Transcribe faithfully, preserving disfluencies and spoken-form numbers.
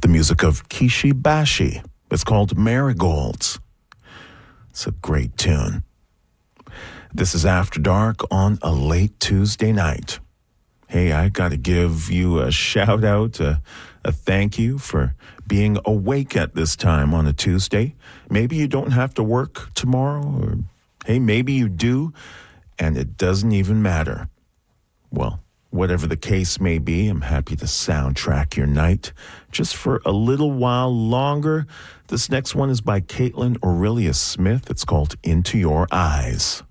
music of Kishi Bashi. It's called Marigolds. It's a great tune. This is After Dark on a late Tuesday night. Hey, I got to give you a shout out, a, a thank you for being awake at this time on a Tuesday. Maybe you don't have to work tomorrow, or hey, maybe you do, and it doesn't even matter. Well, whatever the case may be, I'm happy to soundtrack your night just for a little while longer. This next one is by Caitlin Aurelia Smith. It's called Into Your Eyes.